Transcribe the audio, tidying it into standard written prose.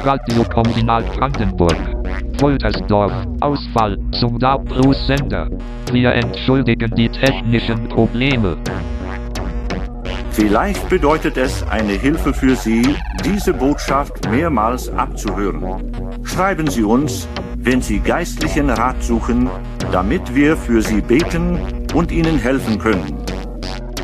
Radiokombinat Brandenburg. Woltersdorf. Ausfall. Zum DAB+-Sender. Wir entschuldigen die technischen Probleme. Vielleicht bedeutet es eine Hilfe für Sie, diese Botschaft mehrmals abzuhören. Schreiben Sie uns, wenn Sie geistlichen Rat suchen, damit wir für Sie beten und Ihnen helfen können.